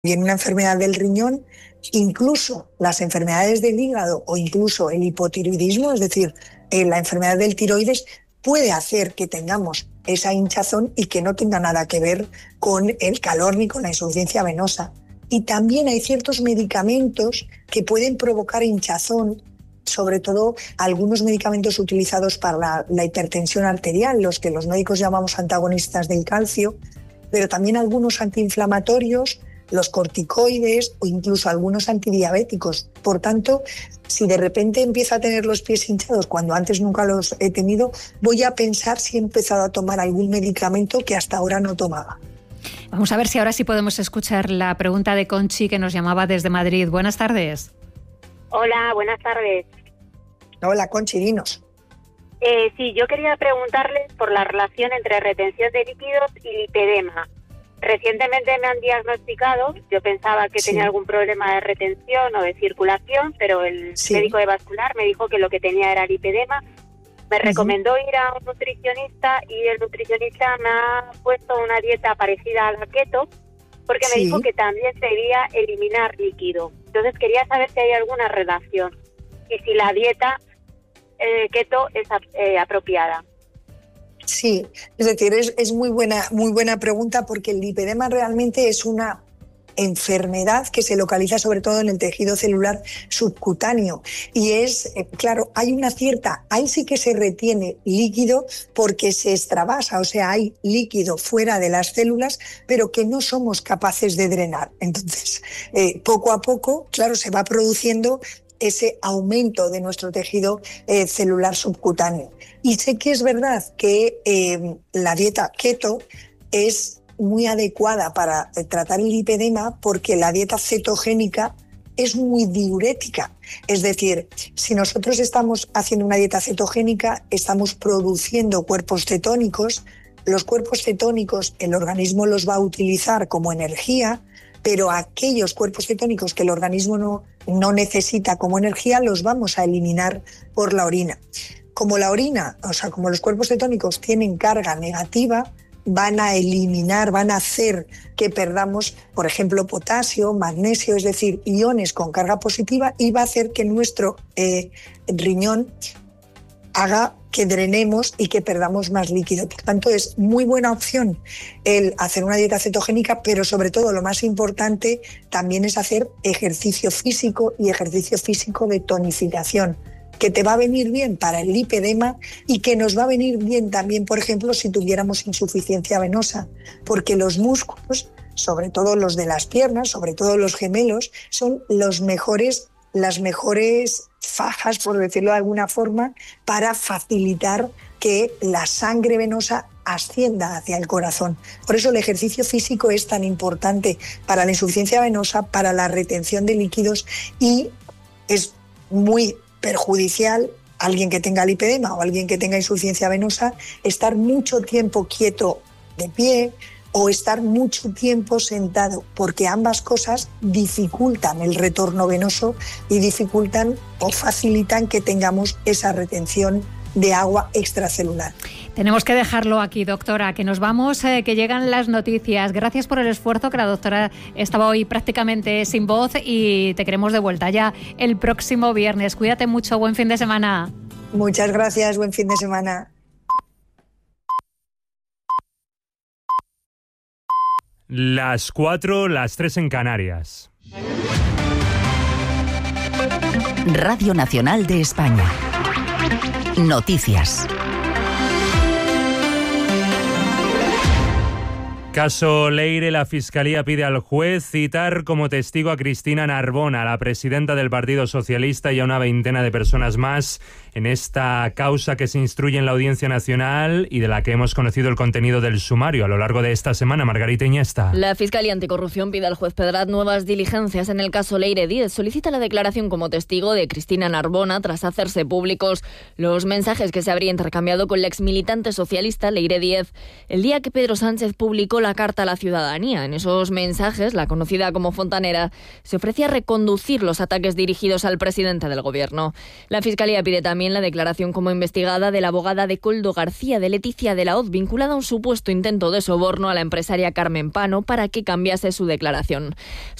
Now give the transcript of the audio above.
Viene una enfermedad del riñón, incluso las enfermedades del hígado o incluso el hipotiroidismo, es decir, la enfermedad del tiroides, puede hacer que tengamos esa hinchazón y que no tenga nada que ver con el calor ni con la insuficiencia venosa. Y también hay ciertos medicamentos que pueden provocar hinchazón, sobre todo algunos medicamentos utilizados para la hipertensión arterial, los que los médicos llamamos antagonistas del calcio, pero también algunos antiinflamatorios, los corticoides o incluso algunos antidiabéticos. Por tanto, si de repente empiezo a tener los pies hinchados cuando antes nunca los he tenido, voy a pensar si he empezado a tomar algún medicamento que hasta ahora no tomaba. Vamos a ver si ahora sí podemos escuchar la pregunta de Conchi, que nos llamaba desde Madrid. Buenas tardes. Hola, buenas tardes. Hola, Conchi, dinos. Sí, yo quería preguntarles por la relación entre retención de líquidos y lipedema. Recientemente me han diagnosticado, yo pensaba que tenía algún problema de retención o de circulación, pero el médico de vascular me dijo que lo que tenía era lipedema. Me recomendó ir a un nutricionista y el nutricionista me ha puesto una dieta parecida a la keto porque me dijo que también debía eliminar líquido. Entonces quería saber si hay alguna relación y si la dieta keto es apropiada. Sí, es decir, es muy buena pregunta, porque el lipedema realmente es una enfermedad que se localiza sobre todo en el tejido celular subcutáneo y es, claro, ahí sí que se retiene líquido porque se extravasa, o sea, hay líquido fuera de las células, pero que no somos capaces de drenar. Entonces, poco a poco, claro, se va produciendo ese aumento de nuestro tejido celular subcutáneo. Y sé que es verdad que la dieta keto es muy adecuada para tratar el lipedema porque la dieta cetogénica es muy diurética. Es decir, si nosotros estamos haciendo una dieta cetogénica, estamos produciendo cuerpos cetónicos. Los cuerpos cetónicos el organismo los va a utilizar como energía, pero aquellos cuerpos cetónicos que el organismo no necesita como energía los vamos a eliminar por la orina. Como la orina, o sea, como los cuerpos cetónicos tienen carga negativa, van a eliminar, van a hacer que perdamos, por ejemplo, potasio, magnesio, es decir, iones con carga positiva, y va a hacer que nuestro riñón haga que drenemos y que perdamos más líquido. Por tanto, es muy buena opción el hacer una dieta cetogénica, pero sobre todo lo más importante también es hacer ejercicio físico y ejercicio físico de tonificación, que te va a venir bien para el lipedema y que nos va a venir bien también, por ejemplo, si tuviéramos insuficiencia venosa, porque los músculos, sobre todo los de las piernas, sobre todo los gemelos, son las mejores fajas, por decirlo de alguna forma, para facilitar que la sangre venosa ascienda hacia el corazón. Por eso el ejercicio físico es tan importante para la insuficiencia venosa, para la retención de líquidos, y es muy perjudicial alguien que tenga lipedema o alguien que tenga insuficiencia venosa estar mucho tiempo quieto de pie o estar mucho tiempo sentado, porque ambas cosas dificultan el retorno venoso y dificultan o facilitan que tengamos esa retención de agua extracelular. Tenemos que dejarlo aquí, doctora, que nos vamos, que llegan las noticias. Gracias por el esfuerzo, que la doctora estaba hoy prácticamente sin voz y te queremos de vuelta ya el próximo viernes. Cuídate mucho, buen fin de semana. Muchas gracias, buen fin de semana. Las 4, las 3 en Canarias. Radio Nacional de España. Noticias. Caso Leire, la Fiscalía pide al juez citar como testigo a Cristina Narbona, la presidenta del Partido Socialista, y a una veintena de personas más en esta causa que se instruye en la Audiencia Nacional y de la que hemos conocido el contenido del sumario a lo largo de esta semana. Margarita Iniesta. La Fiscalía Anticorrupción pide al juez Pedrat nuevas diligencias en el caso Leire Díez. Solicita la declaración como testigo de Cristina Narbona tras hacerse públicos los mensajes que se habría intercambiado con la exmilitante socialista Leire Díez el día que Pedro Sánchez publicó la carta a la ciudadanía. En esos mensajes, la conocida como Fontanera se ofrecía reconducir los ataques dirigidos al presidente del Gobierno. La Fiscalía pide también la declaración como investigada de la abogada de Koldo García, de Leticia de la Hoz, vinculada a un supuesto intento de soborno a la empresaria Carmen Pano para que cambiase su declaración.